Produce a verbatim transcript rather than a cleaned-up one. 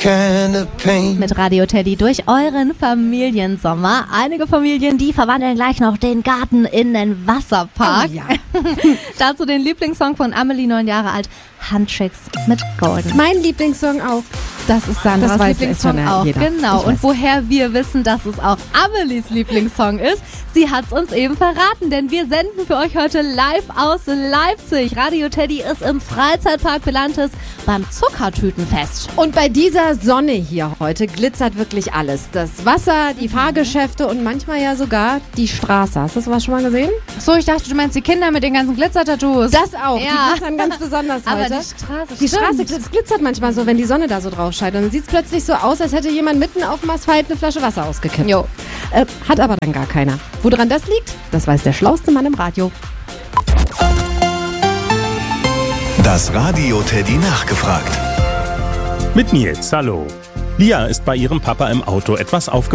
kind of pain. Mit Radio Teddy durch euren Familiensommer. Einige Familien, die verwandeln gleich noch den Garten in den Wasserpark. Oh, ja. Dazu den Lieblingssong von Amelie, neun Jahre alt, Handtricks mit Golden. Mein Lieblingssong auch. Das ist Sandras Das weiß Lieblingssong echt schon auch. jeder. Genau. Ich Und weiß. woher wir wissen, dass es auch Amelies Lieblingssong ist, sie hat es uns eben verraten, denn wir senden für euch heute live aus Leipzig. Radio Teddy ist im Freizeitpark Belantes beim Zuckertütenfest. Und bei dieser Sonne hier heute glitzert wirklich alles. Das Wasser, die Fahrgeschäfte und manchmal ja sogar die Straße. Hast du sowas schon mal gesehen? So, ich dachte, du meinst die Kinder mit den ganzen Glitzer-Tattoos. Das auch. Ja. Die glitzern ganz besonders Aber heute. die Straße, Die stimmt. Straße glitz- glitzert manchmal so, wenn die Sonne da so drauf scheint. Und dann sieht es plötzlich so aus, als hätte jemand mitten auf dem Asphalt eine Flasche Wasser ausgekippt. Jo. Äh, hat aber dann gar keiner. Woran das liegt, das weiß der schlauste Mann im Radio. Das Radio Teddy nachgefragt. Mit Nils, hallo. Lia ist bei ihrem Papa im Auto etwas aufgefallen.